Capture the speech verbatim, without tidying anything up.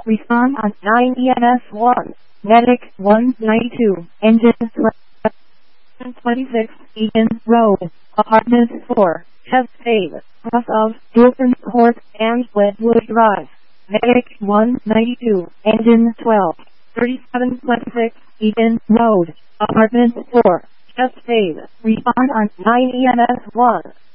Respond on nine E M S one. Medic one ninety-two. Engine twenty-six. Eaton Road. Apartment four. Chest Fade. Cross of Wilson Court and Wedwood Drive. Medic one ninety-two. Engine twelve. thirty-seven twenty-six. Eaton Road. Apartment four. Chest Fade. Respond on nine E M S one.